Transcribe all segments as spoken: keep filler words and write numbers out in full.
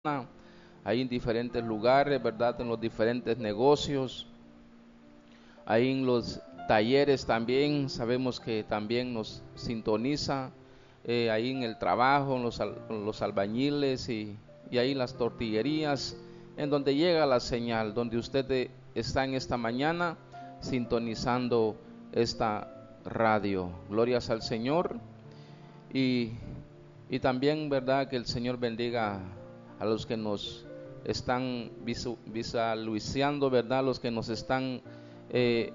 ahí en diferentes lugares, ¿verdad? En los diferentes negocios, ahí en los talleres también, sabemos que también nos sintoniza, eh, ahí en el trabajo, en los, en los albañiles y, y ahí en las tortillerías, en donde llega la señal, donde usted está en esta mañana sintonizando esta radio. Glorias al Señor. Y, y también, ¿verdad? Que el Señor bendiga a los que nos están visualizando, ¿verdad? Los que nos están eh,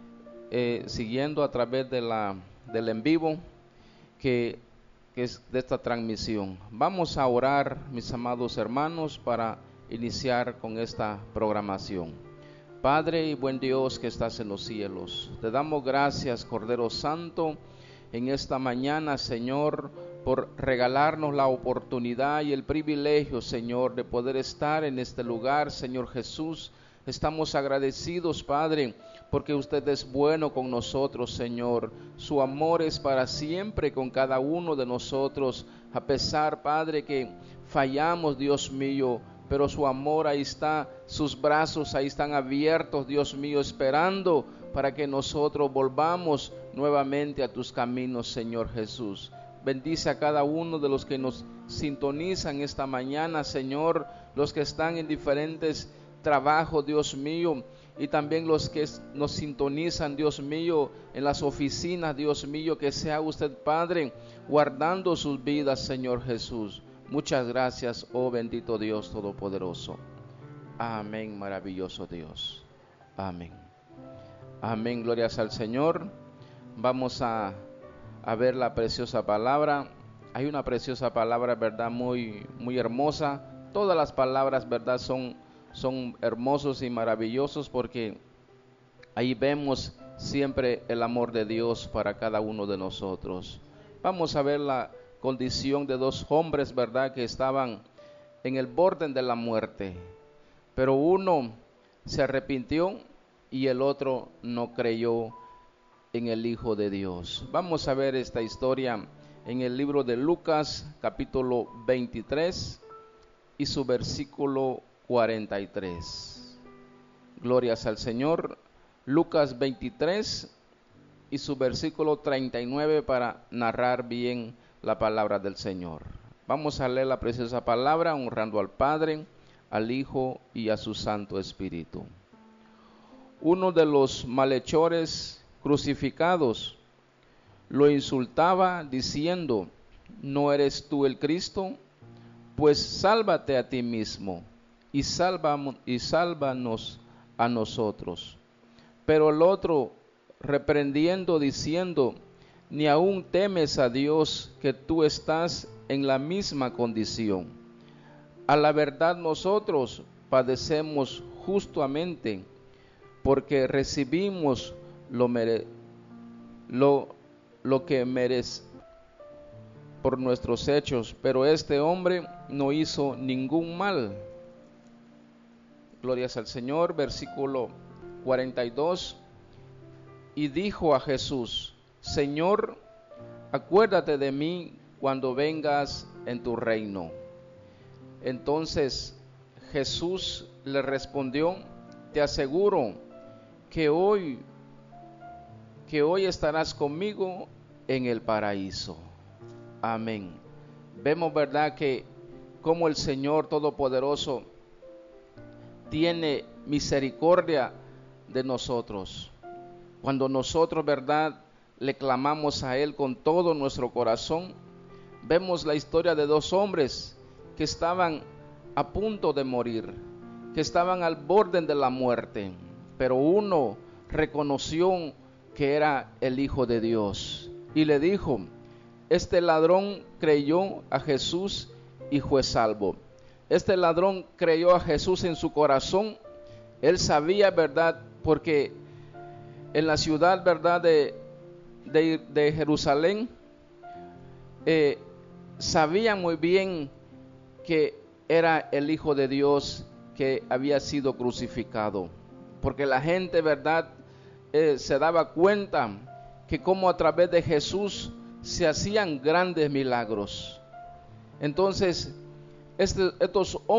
eh, siguiendo a través de la, del en vivo que, que es de esta transmisión. Vamos a orar, mis amados hermanos, para iniciar con esta programación. Padre y buen Dios que estás en los cielos, te damos gracias, Cordero Santo, en esta mañana, Señor, por regalarnos la oportunidad y el privilegio, Señor, de poder estar en este lugar, Señor Jesús. Estamos agradecidos, Padre, porque usted es bueno con nosotros, Señor. Su amor es para siempre con cada uno de nosotros, a pesar, Padre, que fallamos, Dios mío, pero su amor ahí está, sus brazos ahí están abiertos, Dios mío, esperando para que nosotros volvamos nuevamente a tus caminos, Señor Jesús. Bendice a cada uno de los que nos sintonizan esta mañana, Señor, los que están en diferentes trabajos, Dios mío, y también los que nos sintonizan, Dios mío, en las oficinas, Dios mío, que sea usted, Padre, guardando sus vidas, Señor Jesús. Muchas gracias, oh bendito Dios Todopoderoso. Amén, maravilloso Dios. Amén. Amén, glorias al Señor. Vamos a, a ver la preciosa palabra. Hay una preciosa palabra, verdad, muy, muy hermosa. Todas las palabras, verdad, son, son hermosos y maravillosos porque ahí vemos siempre el amor de Dios para cada uno de nosotros. Vamos a ver la condición de dos hombres, verdad, que estaban en el borde de la muerte, pero uno se arrepintió y el otro no creyó en el Hijo de Dios. Vamos a ver esta historia en el libro de Lucas, capítulo veintitrés y su versículo cuarenta y tres. Glorias al Señor. Lucas veintitrés y su versículo treinta y nueve para narrar bien la palabra del Señor. Vamos a leer la preciosa palabra honrando al Padre, al Hijo y a su Santo Espíritu. Uno de los malhechores crucificados lo insultaba diciendo: ¿no eres tú el Cristo? Pues sálvate a ti mismo y, salva, y sálvanos a nosotros. Pero el otro, reprendiendo, diciendo: ni aún temes a Dios, que tú estás en la misma condición. A la verdad nosotros padecemos justamente, porque recibimos lo, mere, lo, lo que merece por nuestros hechos, pero este hombre no hizo ningún mal. Glorias al Señor. Versículo cuarenta y dos. Y dijo a Jesús: Señor, acuérdate de mí cuando vengas en tu reino. Entonces Jesús le respondió: te aseguro que hoy, que hoy estarás conmigo en el paraíso. Amén. Vemos, verdad, que como el Señor Todopoderoso tiene misericordia de nosotros. Cuando nosotros, verdad, le clamamos a Él con todo nuestro corazón. Vemos la historia de dos hombres que estaban a punto de morir, que estaban al borde de la muerte, pero uno reconoció que era el Hijo de Dios y le dijo: este ladrón creyó a Jesús y fue salvo. Este ladrón creyó a Jesús en su corazón. Él sabía, verdad, porque en la ciudad, verdad, de De, de Jerusalén, eh, sabía muy bien que era el Hijo de Dios que había sido crucificado, porque la gente, verdad, eh, se daba cuenta que como a través de Jesús se hacían grandes milagros. Entonces este, estos